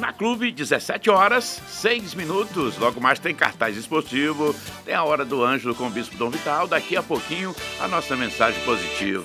na Clube, 17 horas, 6 minutos. Logo mais tem cartaz esportivo, tem a Hora do Ângelo com o Bispo Dom Vital. Daqui a pouquinho, a nossa mensagem positiva.